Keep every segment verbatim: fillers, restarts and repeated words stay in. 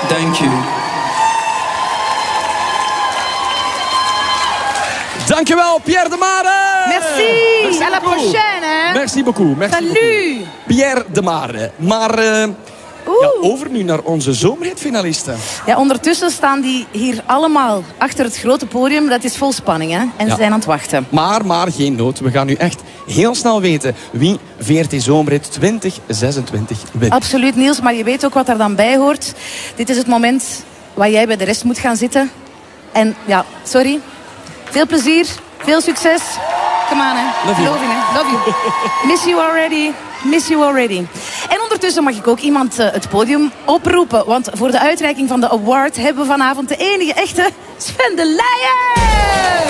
Dank u. Dankjewel, Pierre de Mare. Merci. Merci à la beaucoup. prochaine. Hè? Merci beaucoup. Merci Salut. beaucoup. Pierre de Mare. Maar uh, ja, over nu naar onze zomerhitfinalisten. Ja, ondertussen staan die hier allemaal achter het grote podium. Dat is vol spanning, hè? En Ja. ze zijn aan het wachten. Maar, maar geen nood. We gaan nu echt heel snel weten wie V R T Zomerhit twintig zesentwintig wint. Absoluut, Niels. Maar je weet ook wat daar dan bij hoort. Dit is het moment waar jij bij de rest moet gaan zitten. En ja, sorry. Veel plezier. Veel succes. Come on, hè. Love you. Love you, hè. Love you. Miss you already. Miss you already. En ondertussen mag ik ook iemand uh, het podium oproepen. Want voor de uitreiking van de award hebben we vanavond de enige echte Sven de Leijer.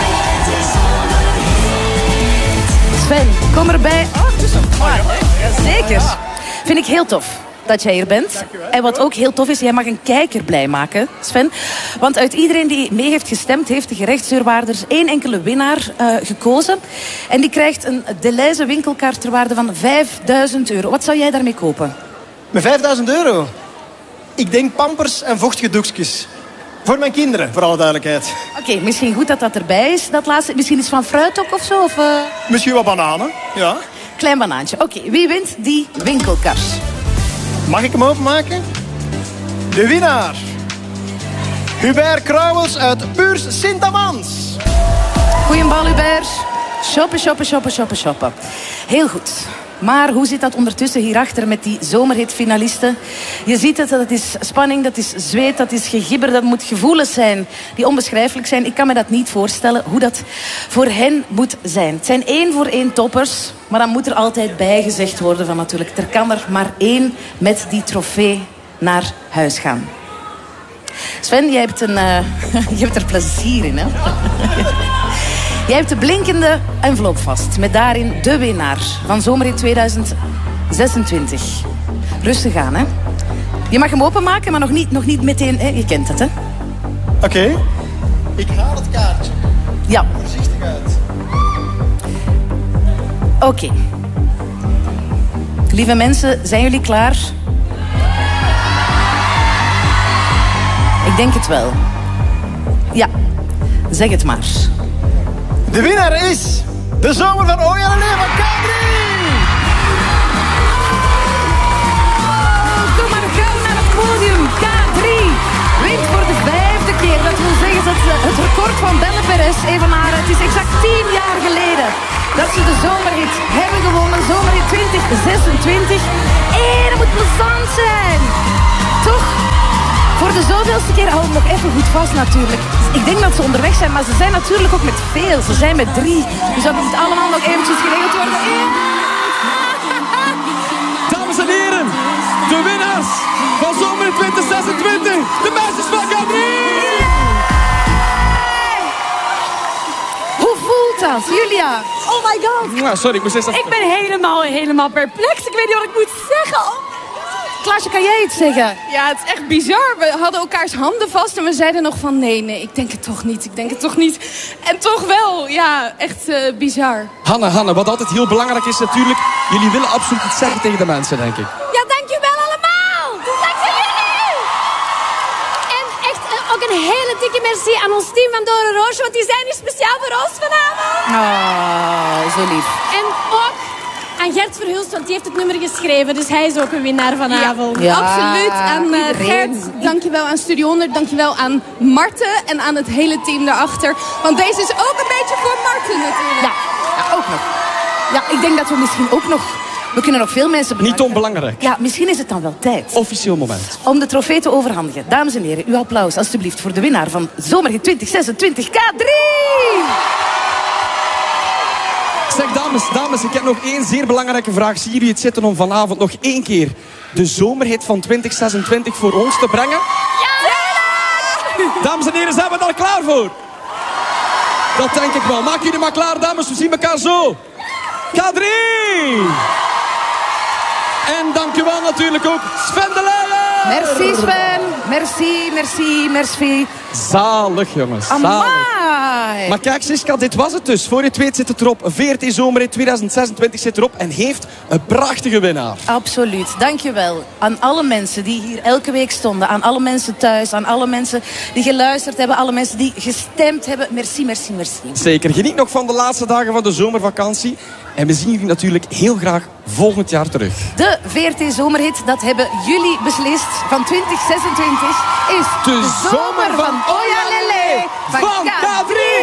Sven, kom erbij. Oh, het is een maar, zeker. Vind ik heel tof dat jij hier bent. En wat ook heel tof is, jij mag een kijker blij maken, Sven. Want uit iedereen die mee heeft gestemd, heeft de gerechtsdeurwaarders één enkele winnaar uh, gekozen. En die krijgt een Deleuze winkelkaart ter waarde van vijfduizend euro. Wat zou jij daarmee kopen? Met vijfduizend euro? Ik denk pampers en vochtige doekjes. Voor mijn kinderen, voor alle duidelijkheid. Oké, okay, misschien goed dat dat erbij is, dat laatste. Misschien iets van fruit ook of zo? Of, uh... Misschien wat bananen, ja. Klein banaantje. Oké, okay, wie wint die winkelkar? Mag ik hem openmaken? De winnaar. Hubert Krauwels uit Puurs Sint-Amans. Goeie bal, Hubert. Shoppen, shoppen, shoppen, shoppen, shoppen. Heel goed. Maar hoe zit dat ondertussen hierachter met die zomerhitfinalisten? Je ziet het, dat is spanning, dat is zweet, dat is gegibber. Dat moet gevoelens zijn die onbeschrijfelijk zijn. Ik kan me dat niet voorstellen hoe dat voor hen moet zijn. Het zijn één voor één toppers. Maar dan moet er altijd bij gezegd worden van natuurlijk... er kan er maar één met die trofee naar huis gaan. Sven, jij hebt, een, uh, je hebt er plezier in, hè? Jij hebt de blinkende envelop vast. Met daarin de winnaar van Zomerhit tweeduizend zesentwintig. Rustig aan, hè. Je mag hem openmaken, maar nog niet, nog niet meteen... Hè? Je kent het, hè. Oké. Okay. Ik haal het kaartje. Ja. Voorzichtig uit. Oké. Okay. Lieve mensen, zijn jullie klaar? Ik denk het wel. Ja, zeg het maar. De winnaar is de zomer van Ojalele van K drie. Oh, kom maar gauw naar het podium. K drie wint voor de vijfde keer. Dat wil zeggen dat ze het record van Belle Perez evenaren. Het is exact tien jaar geleden dat ze de zomerhit hebben gewonnen. Zomerhit twintig zesentwintig. En dat moet plezant zijn. Toch? Voor de zoveelste keer hou ik nog even goed vast natuurlijk. Ik denk dat ze onderweg zijn, maar ze zijn natuurlijk ook met veel. Ze zijn met drie. Dus dat moet allemaal nog eventjes geregeld worden. Dames en heren, de winnaars van Zomerhit twintig zesentwintig. De meisjes van K drie. Hoe voelt dat, Julia? Oh my god. Ja, sorry, ik moest eens... Ik ben helemaal, helemaal perplex. Ik weet niet wat ik moet zeggen. Klaasje, kan jij iets zeggen? Ja, het is echt bizar. We hadden elkaars handen vast en we zeiden nog van nee, nee, ik denk het toch niet. Ik denk het toch niet. En toch wel, ja, echt uh, bizar. Hanne, Hanne, wat altijd heel belangrijk is natuurlijk... jullie willen absoluut iets zeggen tegen de mensen, denk ik. Ja, dankjewel allemaal. Dankjewel jullie. En echt uh, ook een hele dikke merci aan ons team van Dore Roosje, want die zijn hier speciaal voor ons vanavond. Oh, zo lief. En ook aan Gert Verhulst, want die heeft het nummer geschreven. Dus hij is ook een winnaar vanavond. Ja, ja, absoluut. Aan uh, iedereen. Gert, dankjewel. Aan Studio honderd, dankjewel aan Marten en aan het hele team daarachter. Want deze is ook een beetje voor Marten natuurlijk. Ja, ja, ook nog. Ja, ik denk dat we misschien ook nog... We kunnen nog veel mensen bedanken. Niet onbelangrijk. Ja, misschien is het dan wel tijd. Officieel moment. Om de trofee te overhandigen. Dames en heren, uw applaus alstublieft voor de winnaar van Zomerhit twintig zesentwintig K drie! Zeg, dames, dames, ik heb nog één zeer belangrijke vraag. Zien jullie het zitten om vanavond nog één keer de zomerhit van twintig zesentwintig voor ons te brengen? Ja! Dames en heren, zijn we daar klaar voor? Dat denk ik wel. Maak jullie maar klaar, dames. We zien elkaar zo. K drie! En dankjewel natuurlijk ook Sven de Leijer! Merci Sven. Merci, merci, merci. Zalig, jongens. Zalig. Amai. saai. Maar kijk, Siska, dit was het dus. Voor je het weet zit het erop. V R T Zomerhit tweeduizend zesentwintig zit erop en heeft een prachtige winnaar. Absoluut. Dankjewel aan alle mensen die hier elke week stonden. Aan alle mensen thuis. Aan alle mensen die geluisterd hebben. Alle mensen die gestemd hebben. Merci, merci, merci. Zeker. Geniet nog van de laatste dagen van de zomervakantie. En we zien jullie natuurlijk heel graag volgend jaar terug. De V R T Zomerhit, dat hebben jullie beslist, van twintig zesentwintig is De zomer van Oya Lele van K drie.